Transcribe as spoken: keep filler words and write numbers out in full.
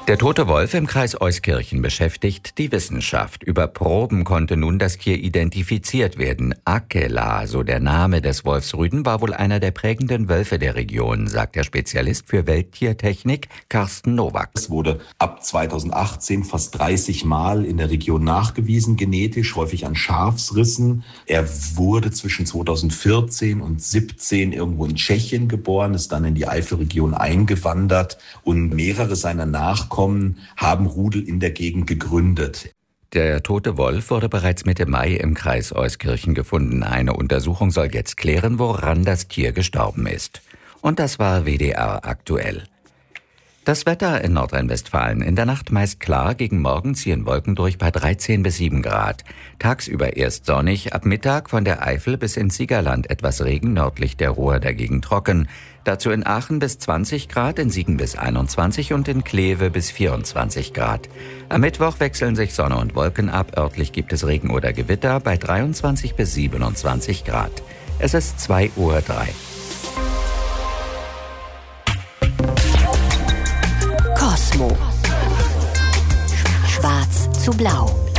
Der tote Wolf im Kreis Euskirchen beschäftigt die Wissenschaft. Über Proben konnte nun das Tier identifiziert werden. Akela, so der Name des Wolfsrüden, war wohl einer der prägenden Wölfe der Region, sagt der Spezialist für Welttiertechnik Carsten Nowak. Es wurde ab zweitausendachtzehn fast dreißig Mal in der Region nachgewiesen, genetisch, häufig an Schafsrissen. Er wurde zwischen zweitausendvierzehn und siebzehn irgendwo in Tschechien geboren, ist dann in die Eifelregion eingewandert und mehrere seiner Nachkommen haben Rudel in der Gegend gegründet. Der tote Wolf wurde bereits Mitte Mai im Kreis Euskirchen gefunden. Eine Untersuchung soll jetzt klären, woran das Tier gestorben ist. Und das war W D R aktuell. Das Wetter in Nordrhein-Westfalen: in der Nacht meist klar, gegen Morgen ziehen Wolken durch bei dreizehn bis sieben Grad. Tagsüber erst sonnig, ab Mittag von der Eifel bis ins Siegerland etwas Regen, nördlich der Ruhr dagegen trocken. Dazu in Aachen bis zwanzig Grad, in Siegen bis einundzwanzig und in Kleve bis vierundzwanzig Grad. Am Mittwoch wechseln sich Sonne und Wolken ab, örtlich gibt es Regen oder Gewitter bei dreiundzwanzig bis siebenundzwanzig Grad. Es ist zwei Uhr drei. Kosmo. Schwarz zu blau.